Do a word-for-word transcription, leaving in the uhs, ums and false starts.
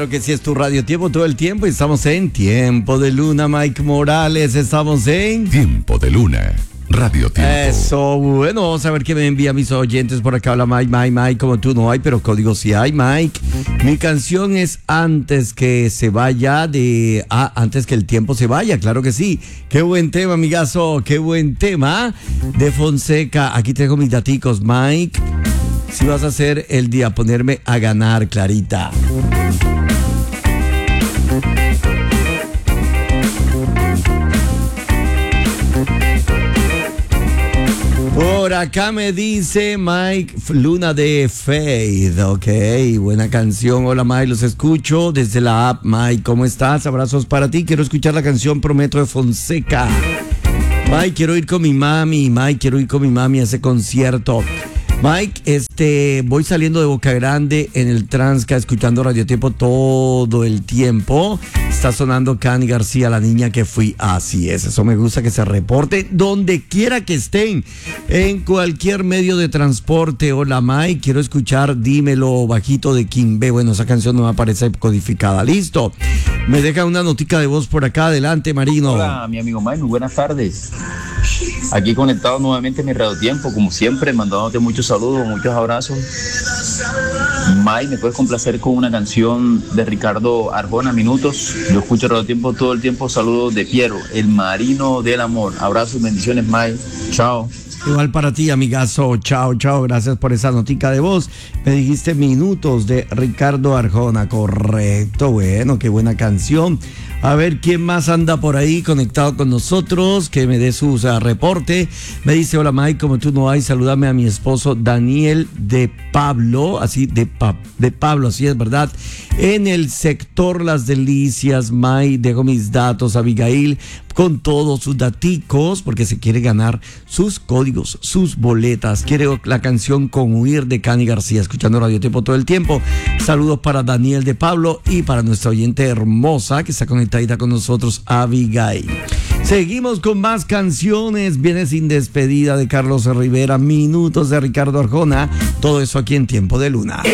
Claro que sí, es tu Radio Tiempo todo el tiempo y estamos en Tiempo de Luna. Mike Morales, estamos en Tiempo de Luna, Radio Tiempo. Eso, bueno, vamos a ver qué me envían mis oyentes. Por acá habla Mike, Mike, Mike, como tú no hay, pero código sí hay, Mike. Mi canción es Antes que se vaya de... Ah, Antes que el tiempo se vaya, claro que sí. Qué buen tema, amigazo, qué buen tema. De Fonseca, aquí tengo mis daticos, Mike. Si vas a hacer el día, ponerme a ganar, Clarita. Por acá me dice Mike, Luna de Faith, ok, buena canción. Hola Mike, los escucho desde la app. Mike, ¿cómo estás? Abrazos para ti, quiero escuchar la canción Prometo de Fonseca. Mike, quiero ir con mi mami, Mike, quiero ir con mi mami a ese concierto. Mike, este, voy saliendo de Boca Grande en el Transca, escuchando Radio Tiempo todo el tiempo. Está sonando Cani García, la niña que fui. Así es, eso me gusta que se reporte donde quiera que estén, en cualquier medio de transporte. Hola Mike, quiero escuchar Dímelo bajito de King B. Bueno, esa canción no me aparece codificada. Listo. Me deja una notica de voz por acá. Adelante, Marino. Hola, mi amigo Mike, muy buenas tardes. Aquí conectado nuevamente en mi Radio Tiempo, como siempre, mandándote muchos saludos, muchos abrazos. Mike, ¿me puedes complacer con una canción de Ricardo Arjona, Minutos? Yo escucho Radio Tiempo todo el tiempo. Saludos de Piero, el marino del amor. Abrazos, bendiciones, Mike. Chao. Igual para ti, amigazo. Chao, chao. Gracias por esa notica de voz. Me dijiste Minutos de Ricardo Arjona. Correcto. Bueno, qué buena canción. A ver, ¿quién más anda por ahí conectado con nosotros? Que me dé su o sea, reporte. Me dice, hola Mike, como tú no hay, salúdame a mi esposo Daniel de Pablo, así de, pa- de Pablo, así es verdad. En el sector Las Delicias, Mike, dejo mis datos, Abigail, con todos sus daticos, porque se quiere ganar sus códigos, sus boletas. Quiere la canción Con Huir de Cani García, escuchando Radio Tiempo todo el tiempo. Saludos para Daniel de Pablo y para nuestra oyente hermosa que está conectadita con nosotros, Abigail. Seguimos con más canciones. Viene Sin Despedida de Carlos Rivera, Minutos de Ricardo Arjona. Todo eso aquí en Tiempo de Luna.